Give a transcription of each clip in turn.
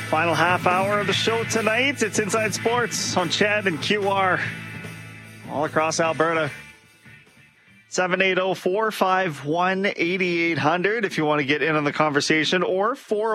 Final half hour of the show tonight. It's Inside Sports on CHED and QR all across Alberta. 780-451-8800 if you want to get in on the conversation, or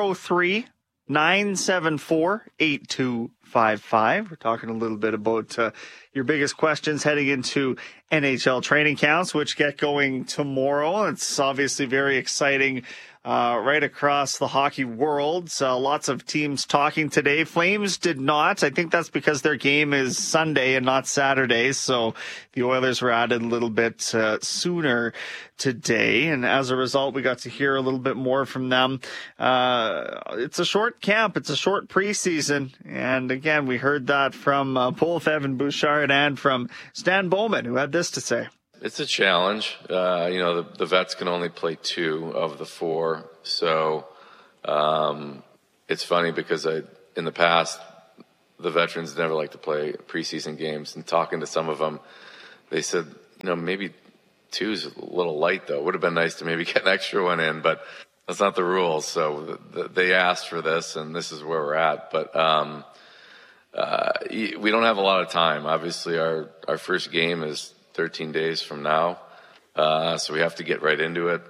403-974-8255. We're talking a little bit about your biggest questions heading into NHL training camps, which get going tomorrow. It's obviously very exciting right across the hockey world. So lots of teams talking today. Flames did not. I think that's because their game is Sunday and not Saturday. So the Oilers were added a little bit sooner today. And as a result, we got to hear a little bit more from them. It's a short camp. It's a short preseason. And again, we heard that from both Evan Bouchard and from Stan Bowman, who had this to say. It's a challenge. The vets can only play 2 of the 4. So it's funny because in the past, the veterans never like to play preseason games. And talking to some of them, they said, maybe 2 is a little light, though. It would have been nice to maybe get an extra one in, but that's not the rules. So they asked for this, and this is where we're at. But we don't have a lot of time. Obviously, our first game is 13 days from now. So we have to get right into it.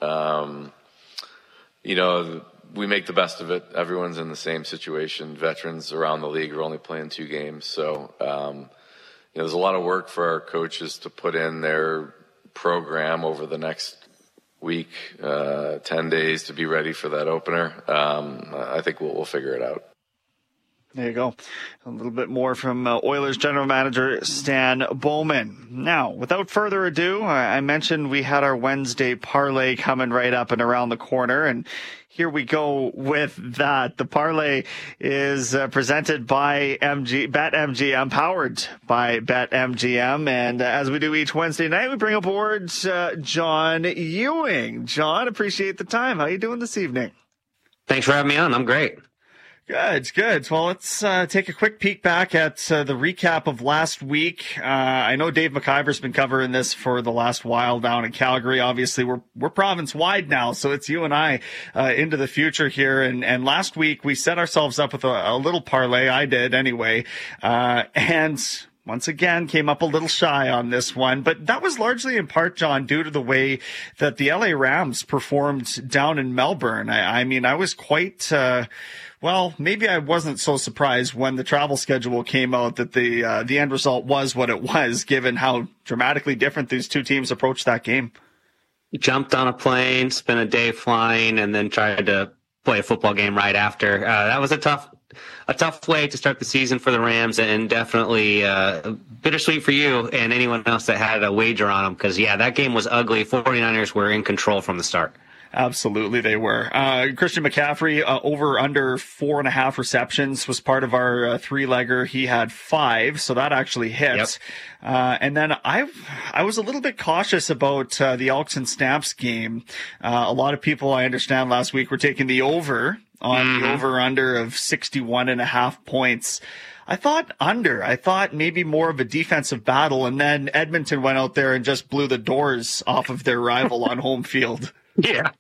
We make the best of it. Everyone's in the same situation. Veterans around the league are only playing 2 games. So, there's a lot of work for our coaches to put in their program over the next week, 10 days to be ready for that opener. I think we'll figure it out. There you go. A little bit more from Oilers general manager Stan Bowman. Now, without further ado, I mentioned we had our Wednesday parlay coming right up and around the corner, and here we go with that. The parlay is presented by BetMGM, powered by BetMGM. And as we do each Wednesday night, we bring aboard John Ewing. John, appreciate the time. How are you doing this evening? Thanks for having me on. I'm great. Good. Well, let's take a quick peek back at the recap of last week. I know Dave McIver's been covering this for the last while down in Calgary. Obviously, we're province-wide now, so it's you and I into the future here. And last week, we set ourselves up with a little parlay. I did anyway. And once again, came up a little shy on this one, but that was largely in part, John, due to the way that the LA Rams performed down in Melbourne. I mean, I was quite... Well, maybe I wasn't so surprised when the travel schedule came out that the end result was what it was, given how dramatically different these two teams approached that game. Jumped on a plane, spent a day flying, and then tried to play a football game right after. That was a tough way to start the season for the Rams, and definitely bittersweet for you and anyone else that had a wager on them, because, that game was ugly. 49ers were in control from the start. Absolutely, they were. Christian McCaffrey, over under 4.5 receptions was part of our 3-legger. He had 5, so that actually hit. Yep. And then I was a little bit cautious about the Elks and Stamps game. A lot of people, I understand, last week were taking the over on the over-under of 61.5 points. I thought under. I thought maybe more of a defensive battle, and then Edmonton went out there and just blew the doors off of their rival on home field. Yeah.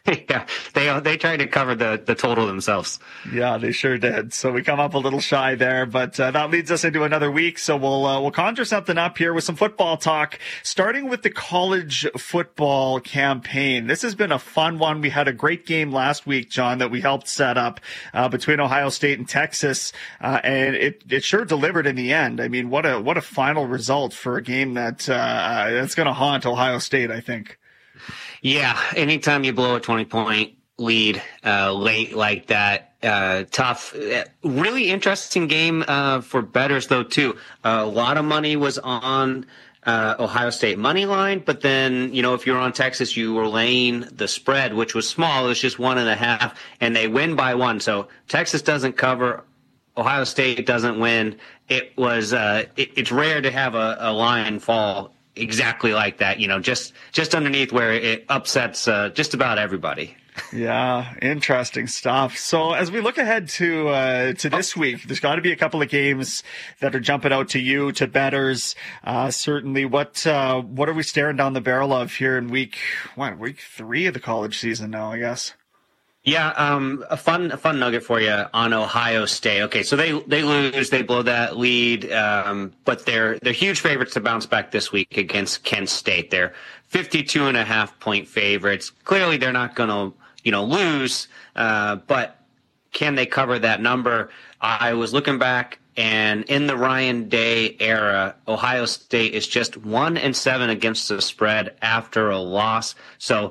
They tried to cover the total themselves. Yeah, they sure did. So we come up a little shy there, but that leads us into another week. So we'll conjure something up here with some football talk, starting with the college football campaign. This has been a fun one. We had a great game last week, John, that we helped set up between Ohio State and Texas, and it sure delivered in the end. I mean, what a final result for a game that's going to haunt Ohio State, I think. Yeah, anytime you blow a 20-point lead late like that, tough. Really interesting game for bettors, though, too. A lot of money was on Ohio State money line, but then, if you're on Texas, you were laying the spread, which was small. It was just 1.5, and they win by 1. So Texas doesn't cover. Ohio State doesn't win. It was it's rare to have a line fall exactly like that, just underneath where it upsets just about everybody. Yeah, interesting stuff. So as we look ahead to this week, there's got to be a couple of games that are jumping out to you, to bettors. Certainly, what are we staring down the barrel of here in week 3 of the college season now, I guess? Yeah, a fun nugget for you on Ohio State. Okay, so they lose, they blow that lead, but they're huge favorites to bounce back this week against Kent State. They're 52.5-point favorites. Clearly, they're not going to lose, but can they cover that number? I was looking back, and in the Ryan Day era, Ohio State is just 1-7 against the spread after a loss. So,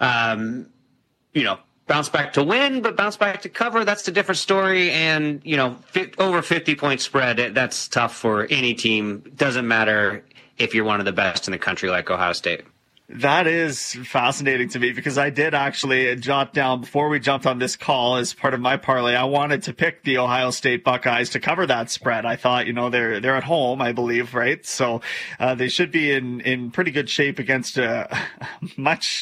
bounce back to win, but bounce back to cover, that's a different story. And, over 50-point spread, that's tough for any team. Doesn't matter if you're one of the best in the country like Ohio State. That is fascinating to me because I did actually jot down before we jumped on this call as part of my parlay. I wanted to pick the Ohio State Buckeyes to cover that spread. I thought, they're at home, I believe, right? So they should be in pretty good shape against a much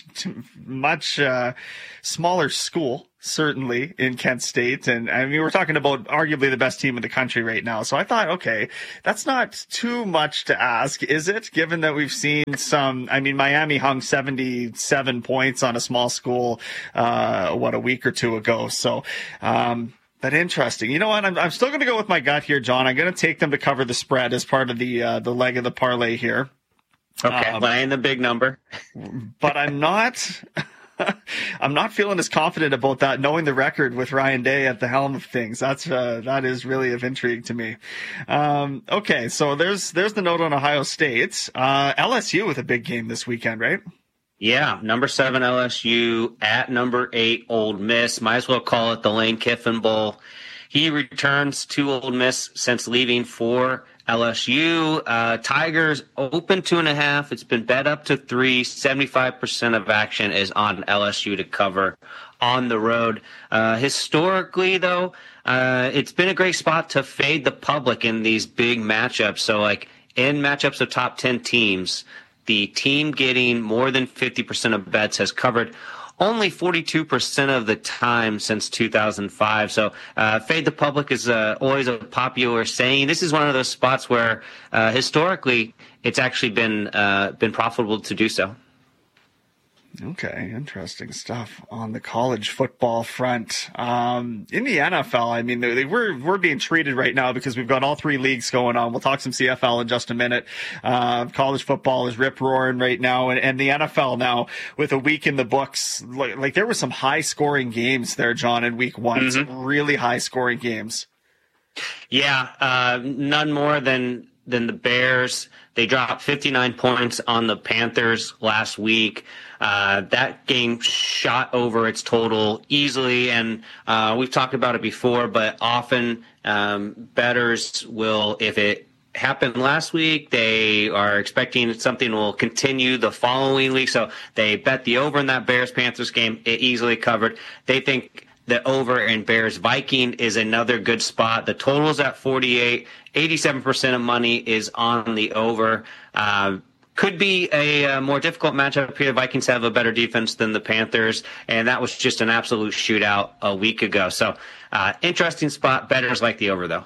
smaller school, certainly, in Kent State. And I mean, we're talking about arguably the best team in the country right now. So I thought, okay, that's not too much to ask, is it? Given that we've seen Miami hung 77 points on a small school, a week or two ago. So, but interesting. You know what? I'm still going to go with my gut here, John. I'm going to take them to cover the spread as part of the leg of the parlay here. Okay, laying the big number. But I'm not feeling as confident about that, knowing the record with Ryan Day at the helm of things. That is really of intrigue to me. Okay, so there's the note on Ohio State. LSU with a big game this weekend, right? Yeah, number 7 LSU at number 8 Ole Miss. Might as well call it the Lane Kiffin Bowl. He returns to Ole Miss since leaving for LSU. Tigers open 2.5. It's been bet up to 3. 75% of action is on LSU to cover on the road. Historically, though, it's been a great spot to fade the public in these big matchups. So, like in matchups of top 10 teams, the team getting more than 50% of bets has covered only 42% of the time since 2005. So fade the public is always a popular saying. This is one of those spots where historically it's actually been profitable to do so. Okay, interesting stuff on the college football front. In the NFL, I mean, we're being treated right now because we've got all 3 leagues going on. We'll talk some CFL in just a minute. College football is rip-roaring right now, and the NFL now with a week in the books. Like there were some high-scoring games there, John, in week 1. Mm-hmm. Some really high-scoring games. Yeah, none more than the Bears. They dropped 59 points on the Panthers last week. That game shot over its total easily, and we've talked about it before, but often bettors will, if it happened last week, they are expecting something will continue the following week, so they bet the over in that Bears-Panthers game. It easily covered. They think the over in Bears-Viking is another good spot. The total is at 48. 87% of money is on the over. Could be a more difficult matchup here. The Vikings have a better defense than the Panthers, and that was just an absolute shootout a week ago. So, interesting spot. Bettors like the over, though.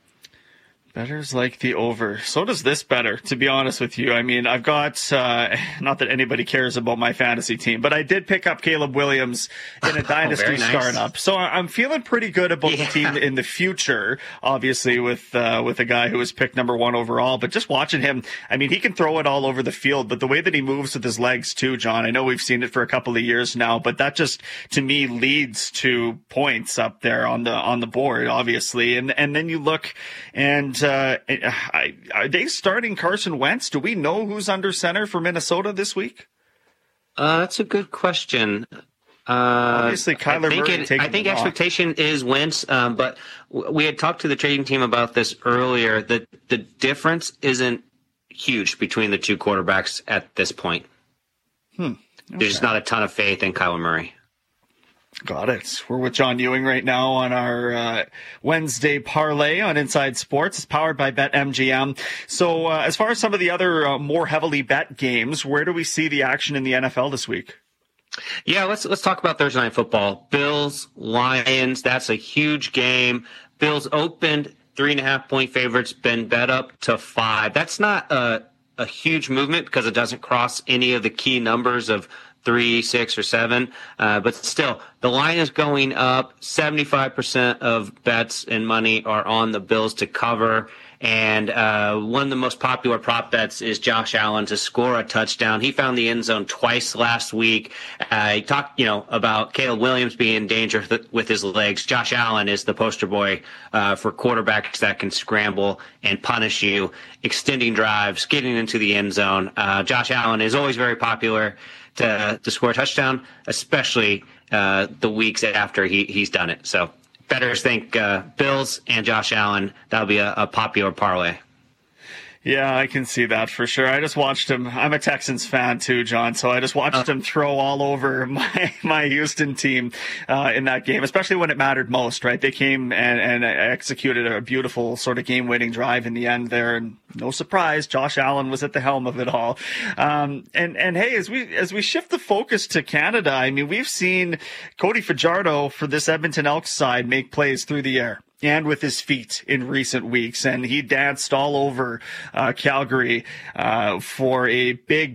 Bettors like the over. So does this better, to be honest with you. I mean, I've got, not that anybody cares about my fantasy team, but I did pick up Caleb Williams in a dynasty startup. So I'm feeling pretty good about the team in the future, obviously with a guy who was picked number 1 overall. But just watching him, I mean, he can throw it all over the field, but the way that he moves with his legs too, John, I know we've seen it for a couple of years now, but that just, to me, leads to points up there on the board, obviously. And then you look and, are they starting Carson Wentz? Do we know who's under center for Minnesota this week? That's a good question. Obviously, Kyler Murray. I think expectation is Wentz, but we had talked to the trading team about this earlier. That the difference isn't huge between the two quarterbacks at this point. Okay. There's just not a ton of faith in Kyler Murray. Got it. We're with John Ewing right now on our Wednesday parlay on Inside Sports. It's powered by BetMGM. So as far as some of the other more heavily bet games, where do we see the action in the NFL this week? Yeah, let's talk about Thursday Night Football. Bills, Lions, that's a huge game. Bills opened 3.5-point favorites, been bet up to 5. That's not a huge movement because it doesn't cross any of the key numbers of 3, 6, or 7. But still, the line is going up. 75% of bets and money are on the Bills to cover. And one of the most popular prop bets is Josh Allen to score a touchdown. He found the end zone twice last week. He talked, about Caleb Williams being in danger with his legs. Josh Allen is the poster boy for quarterbacks that can scramble and punish you, extending drives, getting into the end zone. Josh Allen is always very popular to score a touchdown, especially the weeks after he's done it. So bettors think Bills and Josh Allen, that'll be a popular parlay. Yeah, I can see that for sure. I just watched him. I'm a Texans fan too, John, so I just watched him throw all over my Houston team in that game, especially when it mattered most, right? They came and executed a beautiful sort of game-winning drive in the end there, and no surprise, Josh Allen was at the helm of it all. And hey, as we shift the focus to Canada, I mean, we've seen Cody Fajardo for this Edmonton Elks side make plays through the air and with his feet in recent weeks, and he danced all over Calgary for a big